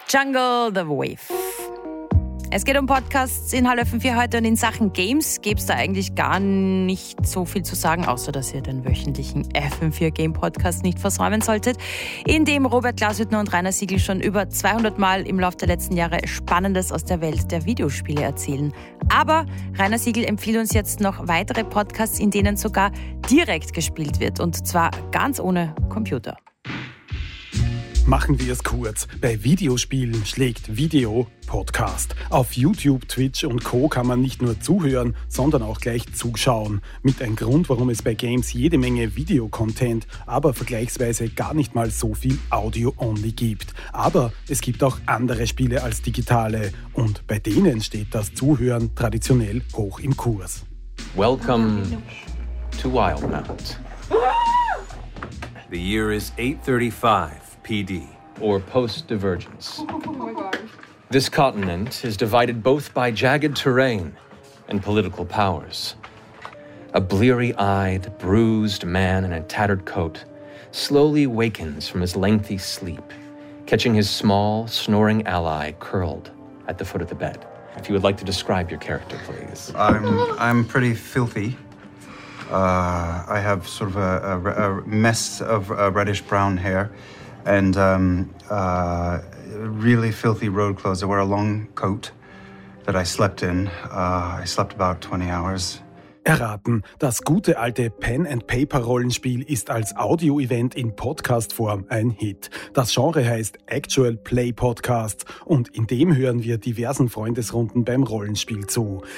Jungle the Wave. Es geht um Podcasts in Hallo FM4 heute und in Sachen Games gibt es da eigentlich gar nicht so viel zu sagen, außer dass ihr den wöchentlichen FM4 Game Podcast nicht versäumen solltet, in dem Robert Glashüttner und Rainer Siegel schon über 200 Mal im Laufe der letzten Jahre Spannendes aus der Welt der Videospiele erzählen. Aber Rainer Siegel empfiehlt uns jetzt noch weitere Podcasts, in denen sogar direkt gespielt wird und zwar ganz ohne Computer. Machen wir es kurz. Bei Videospielen schlägt Video Podcast. Auf YouTube, Twitch und Co. kann man nicht nur zuhören, sondern auch gleich zuschauen. Mit ein Grund, warum es bei Games jede Menge Videocontent, aber vergleichsweise gar nicht mal so viel Audio-only gibt. Aber es gibt auch andere Spiele als digitale und bei denen steht das Zuhören traditionell hoch im Kurs. Welcome to Wildmount. The year is 835. PD, or post-divergence. Oh my God. This continent is divided both by jagged terrain and political powers. A bleary-eyed, bruised man in a tattered coat slowly wakens from his lengthy sleep, catching his small, snoring ally curled at the foot of the bed. If you would like to describe your character, please. I'm pretty filthy. I have sort of a mess of reddish-brown hair. And really filthy road clothes. I wear a long coat that I slept in. I slept about 20 hours. Erraten, das gute alte Pen-and-Paper-Rollenspiel ist als Audio-Event in Podcast-Form ein Hit. Das Genre heißt Actual Play Podcast und in dem hören wir diversen Freundesrunden beim Rollenspiel zu.